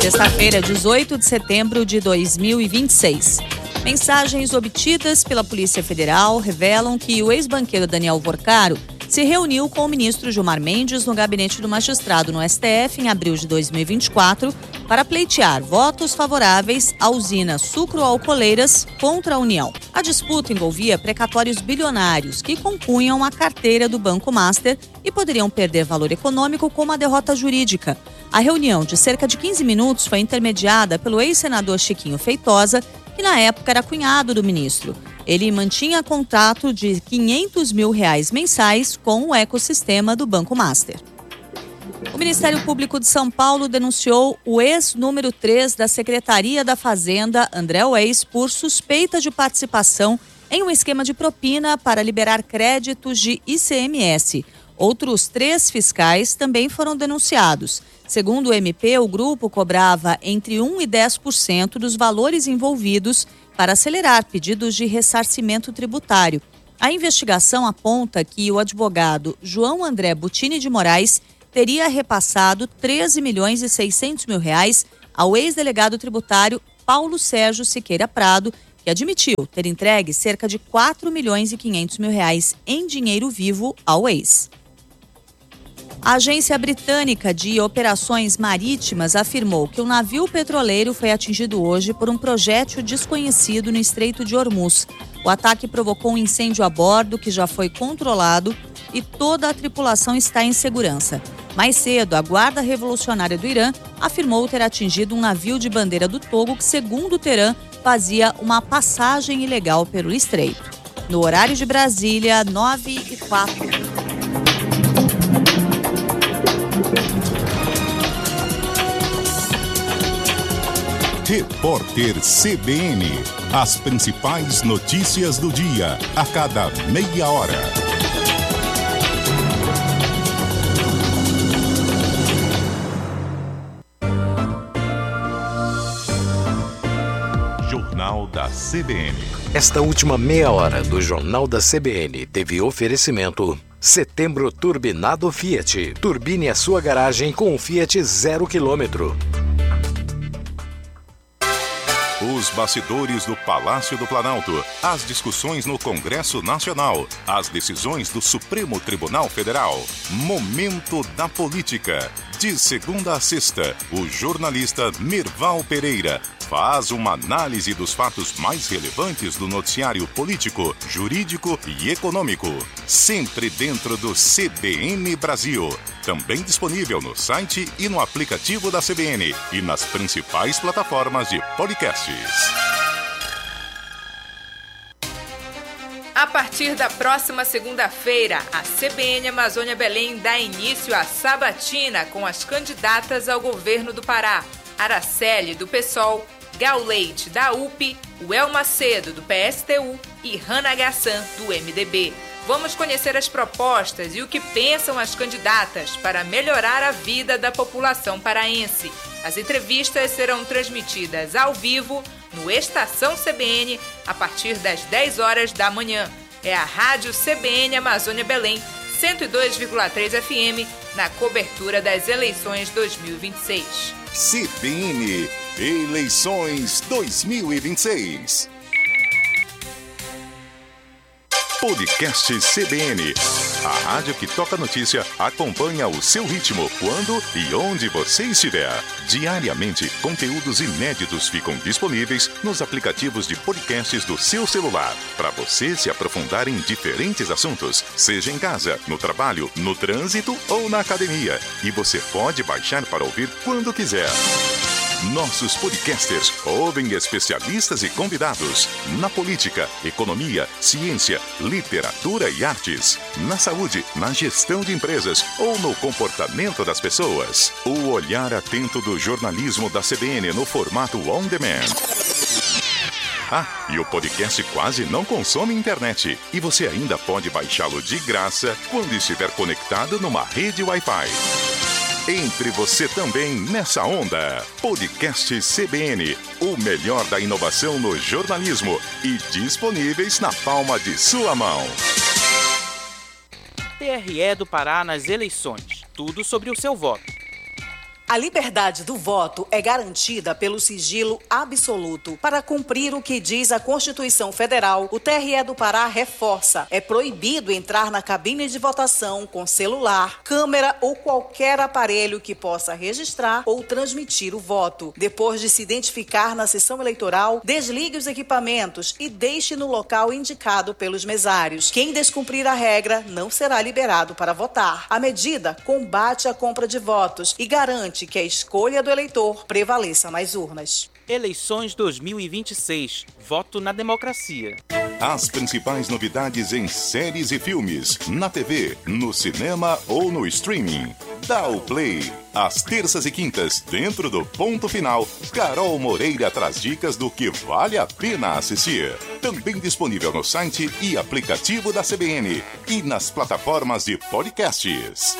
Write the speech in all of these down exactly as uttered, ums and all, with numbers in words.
Sexta-feira, dezoito de setembro de dois mil e vinte e seis. Mensagens obtidas pela Polícia Federal revelam que o ex-banqueiro Daniel Porcaro se reuniu com o ministro Gilmar Mendes no gabinete do magistrado no S T F em abril de dois mil e vinte e quatro para pleitear votos favoráveis à usina sucroalcooleiras contra a União. A disputa envolvia precatórios bilionários que compunham a carteira do Banco Master e poderiam perder valor econômico com uma derrota jurídica. A reunião, de cerca de quinze minutos, foi intermediada pelo ex-senador Chiquinho Feitosa, que na época era cunhado do ministro. Ele mantinha contato de quinhentos mil reais mensais com o ecossistema do Banco Master. O Ministério Público de São Paulo denunciou o ex-número três da Secretaria da Fazenda, André Weiss, por suspeita de participação em um esquema de propina para liberar créditos de I C M S. Outros três fiscais também foram denunciados. Segundo o M P, o grupo cobrava entre um e dez por cento dos valores envolvidos para acelerar pedidos de ressarcimento tributário. A investigação aponta que o advogado João André Butini de Moraes teria repassado treze milhões e seiscentos mil reais ao ex-delegado tributário Paulo Sérgio Siqueira Prado, que admitiu ter entregue cerca de quatro milhões e quinhentos mil reais em dinheiro vivo ao ex. A Agência Britânica de Operações Marítimas afirmou que o navio petroleiro foi atingido hoje por um projétil desconhecido no Estreito de Hormuz. O ataque provocou um incêndio a bordo que já foi controlado e toda a tripulação está em segurança. Mais cedo, a Guarda Revolucionária do Irã afirmou ter atingido um navio de bandeira do Togo que, segundo o Teherã, fazia uma passagem ilegal pelo estreito. No horário de Brasília, nove e quatro. Repórter C B N. As principais notícias do dia, a cada meia hora. Jornal da C B N. Esta última meia hora do Jornal da C B N teve oferecimento Setembro Turbinado Fiat. Turbine a sua garagem com o Fiat zero quilômetro. Os bastidores do Palácio do Planalto, as discussões no Congresso Nacional, as decisões do Supremo Tribunal Federal. Momento da Política. De segunda a sexta, o jornalista Mirval Pereira faz uma análise dos fatos mais relevantes do noticiário político, jurídico e econômico. Sempre dentro do C B N Brasil. Também disponível no site e no aplicativo da C B N e nas principais plataformas de podcasts. A partir da próxima segunda-feira, a C B N Amazônia Belém dá início à sabatina com as candidatas ao governo do Pará. Araceli, do PSOL, Gal Leite, da U P, Uel Macedo, do P S T U e Hannah Gassan, do M D B. Vamos conhecer as propostas e o que pensam as candidatas para melhorar a vida da população paraense. As entrevistas serão transmitidas ao vivo no Estação C B N a partir das dez horas da manhã. É a Rádio C B N Amazônia Belém, cento e dois vírgula três F M, na cobertura das eleições dois mil e vinte e seis. C B N Eleições dois mil e vinte e seis. Podcast C B N. A rádio que toca notícia acompanha o seu ritmo, quando e onde você estiver. Diariamente, conteúdos inéditos ficam disponíveis nos aplicativos de podcasts do seu celular, para você se aprofundar em diferentes assuntos, seja em casa, no trabalho, no trânsito ou na academia. E você pode baixar para ouvir quando quiser. Nossos podcasters ouvem especialistas e convidados na política, economia, ciência, literatura e artes, na saúde, na gestão de empresas ou no comportamento das pessoas. O olhar atento do jornalismo da C B N no formato on demand. Ah, e o podcast quase não consome internet. E você ainda pode baixá-lo de graça quando estiver conectado numa rede Wi-Fi. Entre você também nessa onda. Podcast C B N, o melhor da inovação no jornalismo e disponíveis na palma de sua mão. T R E do Pará nas eleições. Tudo sobre o seu voto. A liberdade do voto é garantida pelo sigilo absoluto. Para cumprir o que diz a Constituição Federal, o T R E do Pará reforça: é proibido entrar na cabine de votação com celular, câmera ou qualquer aparelho que possa registrar ou transmitir o voto. Depois de se identificar na sessão eleitoral, desligue os equipamentos e deixe no local indicado pelos mesários. Quem descumprir a regra não será liberado para votar. A medida combate a compra de votos e garante que a escolha do eleitor prevaleça nas urnas. Eleições dois mil e vinte e seis. Voto na democracia. As principais novidades em séries e filmes, na T V, no cinema ou no streaming. Dá o play. Às terças e quintas, dentro do Ponto Final, Carol Moreira traz dicas do que vale a pena assistir. Também disponível no site e aplicativo da C B N e nas plataformas de podcasts.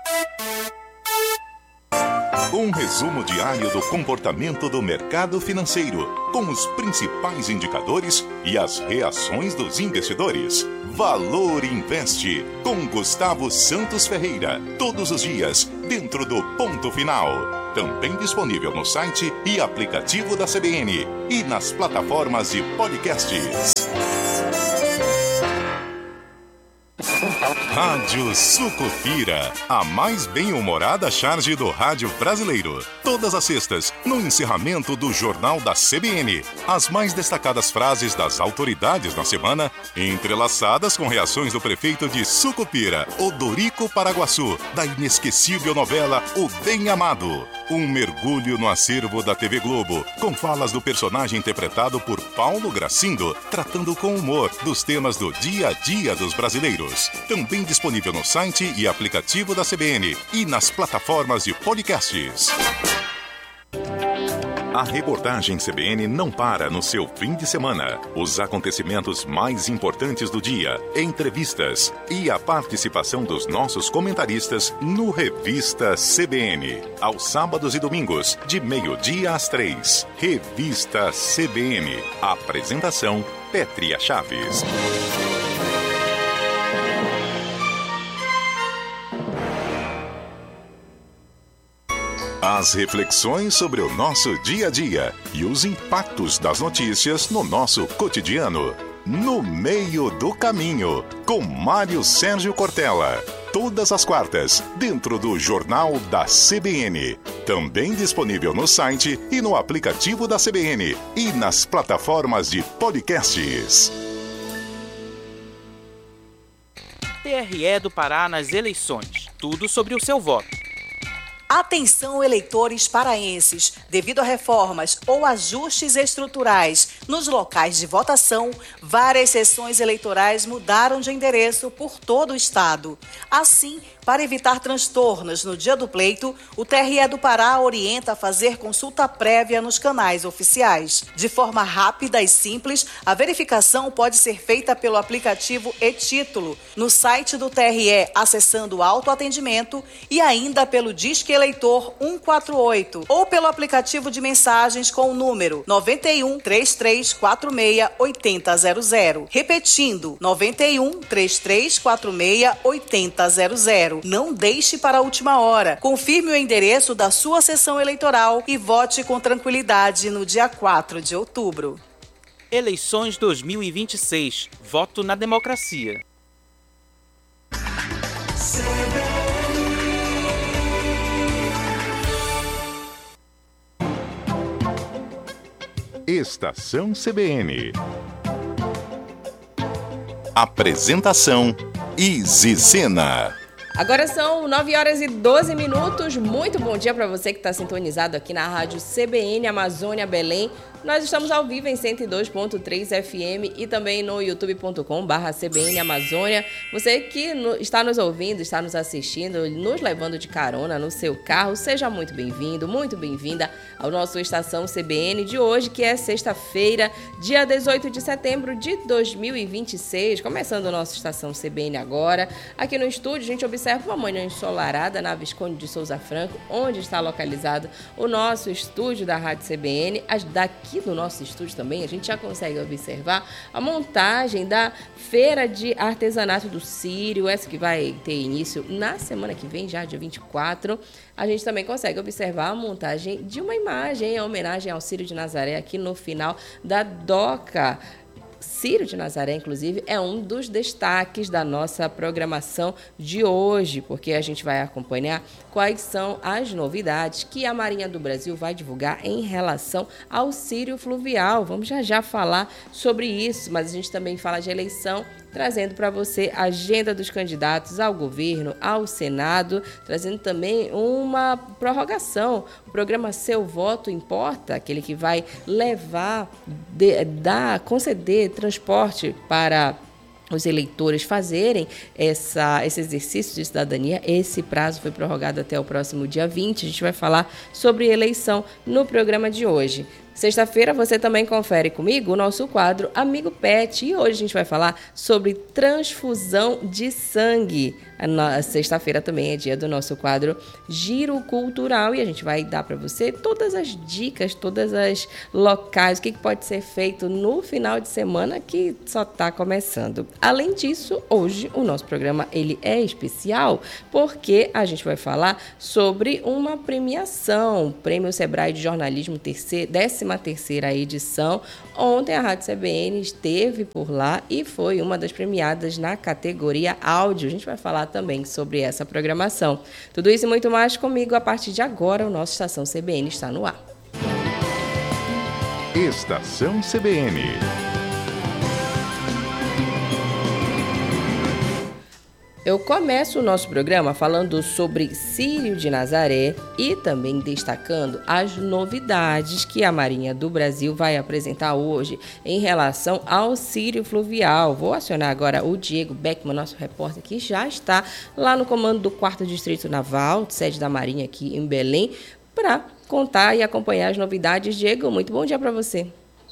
Um resumo diário do comportamento do mercado financeiro, com os principais indicadores e as reações dos investidores. Valor Investe, com Gustavo Santos Ferreira, todos os dias, dentro do Ponto Final. Também disponível no site e aplicativo da C B N e nas plataformas de podcasts. Rádio Sucupira, a mais bem-humorada charge do rádio brasileiro. Todas as sextas, no encerramento do Jornal da C B N. As mais destacadas frases das autoridades na semana, entrelaçadas com reações do prefeito de Sucupira, Odorico Paraguaçu, da inesquecível novela O Bem Amado. Um mergulho no acervo da T V Globo, com falas do personagem interpretado por Paulo Gracindo, tratando com humor dos temas do dia a dia dos brasileiros. Também disponível no site e aplicativo da C B N e nas plataformas de podcasts. A reportagem C B N não para no seu fim de semana. Os acontecimentos mais importantes do dia, entrevistas e a participação dos nossos comentaristas no Revista C B N. Aos sábados e domingos, de meio-dia às três. Revista C B N. Apresentação, Pétria Chaves. As reflexões sobre o nosso dia a dia e os impactos das notícias no nosso cotidiano. No Meio do Caminho, com Mário Sérgio Cortella. Todas as quartas, dentro do Jornal da C B N. Também disponível no site e no aplicativo da C B N e nas plataformas de podcasts. T R E do Pará nas eleições. Tudo sobre o seu voto. Atenção, eleitores paraenses! Devido a reformas ou ajustes estruturais nos locais de votação, várias sessões eleitorais mudaram de endereço por todo o estado. Assim, para evitar transtornos no dia do pleito, o T R E do Pará orienta a fazer consulta prévia nos canais oficiais. De forma rápida e simples, a verificação pode ser feita pelo aplicativo e-Título, no site do T R E, acessando o autoatendimento e ainda pelo Disque Eleitor cento e quarenta e oito ou pelo aplicativo de mensagens com o número nove um, três três quatro seis, oito zero zero zero. Repetindo, nove um, três três quatro seis, oito zero zero zero. Não deixe para a última hora. Confirme o endereço da sua sessão eleitoral e vote com tranquilidade no dia quatro de outubro. Eleições dois mil e vinte e seis. Voto na democracia. Estação C B N. Apresentação Izzy Sena. Agora são nove horas e doze minutos. Muito bom dia para você que está sintonizado aqui na rádio C B N Amazônia Belém. Nós estamos ao vivo em cento e dois ponto três F M e também no youtube ponto com barra C B N Amazônia. Você que no, está nos ouvindo, está nos assistindo, nos levando de carona no seu carro, seja muito bem-vindo, muito bem-vinda ao nosso Estação C B N de hoje, que é sexta-feira, dia dezoito de setembro de dois mil e vinte e seis. Começando o nosso Estação C B N agora. Aqui no estúdio, a gente observa observa uma manhã ensolarada na Visconde de Souza Franco, onde está localizado o nosso estúdio da Rádio C B N. Daqui do nosso estúdio também a gente já consegue observar a montagem da Feira de Artesanato do Círio, essa que vai ter início na semana que vem, já dia vinte e quatro. A gente também consegue observar a montagem de uma imagem em homenagem ao Círio de Nazaré aqui no final da Doca. Círio de Nazaré, inclusive, é um dos destaques da nossa programação de hoje, porque a gente vai acompanhar quais são as novidades que a Marinha do Brasil vai divulgar em relação ao Círio Fluvial. Vamos já já falar sobre isso, mas a gente também fala de eleição, trazendo para você a agenda dos candidatos ao governo, ao Senado, trazendo também uma prorrogação. O programa Seu Voto Importa, aquele que vai levar, de, dar, conceder transporte para os eleitores fazerem essa, esse exercício de cidadania. Esse prazo foi prorrogado até o próximo dia vinte. A gente vai falar sobre eleição no programa de hoje. Sexta-feira você também confere comigo o nosso quadro Amigo Pet. E hoje a gente vai falar sobre transfusão de sangue. A sexta-feira também é dia do nosso quadro Giro Cultural. E a gente vai dar para você todas as dicas, todas as locais, o que pode ser feito no final de semana que só está começando. Além disso, hoje o nosso programa ele é especial porque a gente vai falar sobre uma premiação. Prêmio Sebrae de Jornalismo, terceiro, décima terceira edição. Ontem a Rádio C B N esteve por lá e foi uma das premiadas na categoria áudio. A gente vai falar também sobre essa programação. Tudo isso e muito mais comigo a partir de agora. O nosso Estação C B N está no ar. Estação C B N. Eu começo o nosso programa falando sobre Círio de Nazaré e também destacando as novidades que a Marinha do Brasil vai apresentar hoje em relação ao Círio Fluvial. Vou acionar agora o Diego Beckman, nosso repórter, que já está lá no comando do quarto Distrito Naval, sede da Marinha aqui em Belém, para contar e acompanhar as novidades. Diego, muito bom dia para você.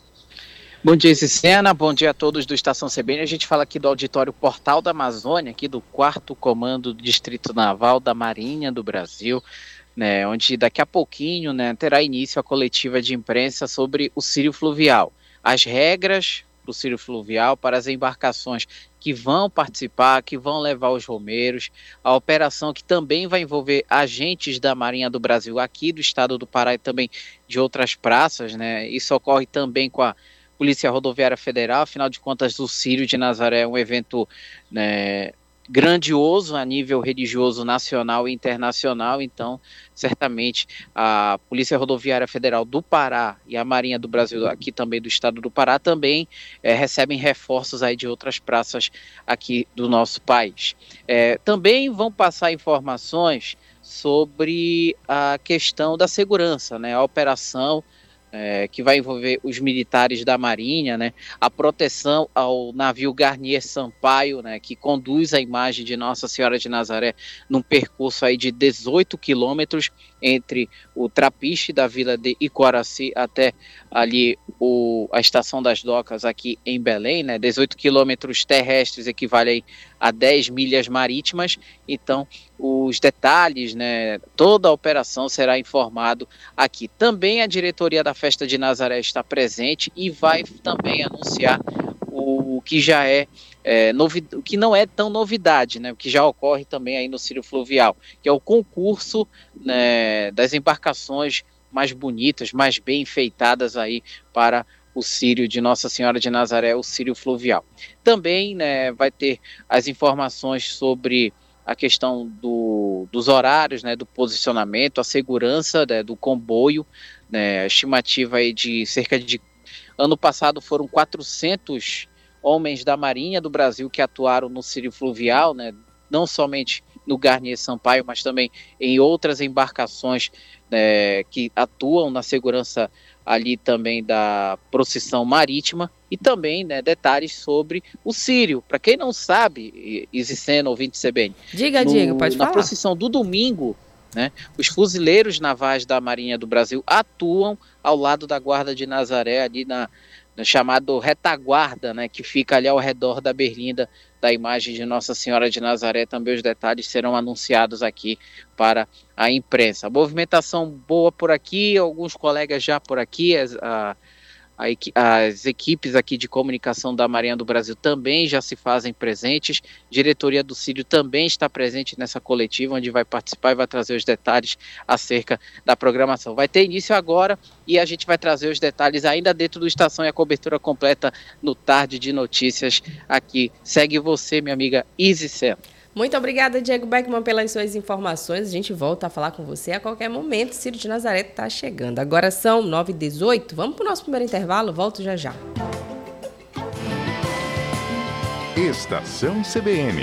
Bom dia, Cicena. Bom dia a todos do Estação C B N. A gente fala aqui do auditório Portal da Amazônia, aqui do quarto Comando do Distrito Naval da Marinha do Brasil, né, onde daqui a pouquinho, né, terá início a coletiva de imprensa sobre o Círio Fluvial. As regras do Círio Fluvial para as embarcações que vão participar, que vão levar os romeiros, a operação que também vai envolver agentes da Marinha do Brasil aqui do estado do Pará e também de outras praças, né. Isso ocorre também com a Polícia Rodoviária Federal. Afinal de contas, o Círio de Nazaré é um evento, né, grandioso a nível religioso nacional e internacional, então certamente a Polícia Rodoviária Federal do Pará e a Marinha do Brasil aqui também do estado do Pará também é, recebem reforços aí de outras praças aqui do nosso país. É, também vão passar informações sobre a questão da segurança, né, a operação É, que vai envolver os militares da Marinha, né, a proteção ao navio Garnier Sampaio, né, que conduz a imagem de Nossa Senhora de Nazaré num percurso aí de dezoito quilômetros entre o trapiche da vila de Icoraci até ali o, a estação das docas aqui em Belém, né, dezoito quilômetros terrestres equivale aí a dez milhas marítimas. Então os detalhes, né, toda a operação será informado aqui. Também a diretoria da Festa de Nazaré está presente e vai também anunciar o que já é, é novi- o que não é tão novidade, né, o que já ocorre também aí no Círio Fluvial, que é o concurso, né, das embarcações mais bonitas, mais bem enfeitadas aí para o Círio de Nossa Senhora de Nazaré, o Círio Fluvial. Também, né, vai ter as informações sobre a questão do, dos horários, né, do posicionamento, a segurança, né, do comboio, né, a estimativa aí de cerca de... Ano passado foram quatrocentos homens da Marinha do Brasil que atuaram no Círio Fluvial, né, não somente no Garnier Sampaio, mas também em outras embarcações, né, que atuam na segurança ali também da procissão marítima. E também, né, detalhes sobre o Círio. Para quem não sabe, Isicena, ouvinte C B N, diga, no, diga, pode na falar. procissão do domingo, né, os fuzileiros navais da Marinha do Brasil atuam ao lado da Guarda de Nazaré ali na, chamado retaguarda, né, que fica ali ao redor da berlinda da imagem de Nossa Senhora de Nazaré. Também os detalhes serão anunciados aqui para a imprensa. Movimentação boa por aqui, alguns colegas já por aqui, as, a, a, as equipes aqui de comunicação da Marinha do Brasil também já se fazem presentes, diretoria do Círio também está presente nessa coletiva, onde vai participar e vai trazer os detalhes acerca da programação. Vai ter início agora e a gente vai trazer os detalhes ainda dentro do Estação e a cobertura completa no Tarde de Notícias aqui. Segue você, minha amiga Izzy Sena. Muito obrigada, Diego Beckman, pelas suas informações. A gente volta a falar com você a qualquer momento. Círio de Nazaré está chegando. Agora são nove e dezoito. Vamos para o nosso primeiro intervalo. Volto já já. Estação C B N.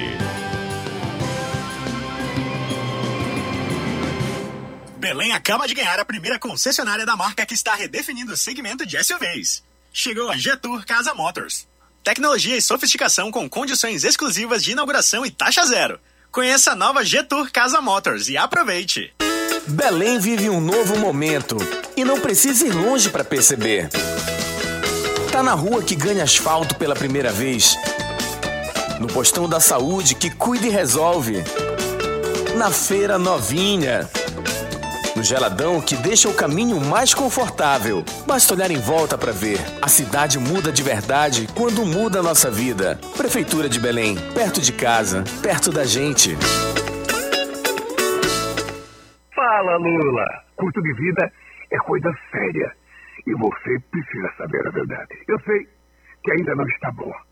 Belém acaba de ganhar a primeira concessionária da marca que está redefinindo o segmento de S U Vs. Chegou a G-Tour Casa Motors. Tecnologia e sofisticação com condições exclusivas de inauguração e taxa zero. Conheça a nova G-Tour Casa Motors e aproveite. Belém vive um novo momento e não precisa ir longe para perceber. Tá na rua que ganha asfalto pela primeira vez. No postão da saúde que cuida e resolve. Na feira novinha. No geladão que deixa o caminho mais confortável. Basta olhar em volta para ver. A cidade muda de verdade quando muda a nossa vida. Prefeitura de Belém, perto de casa, perto da gente. Fala, Lula. Custo de vida é coisa séria. E você precisa saber a verdade. Eu sei que ainda não está bom.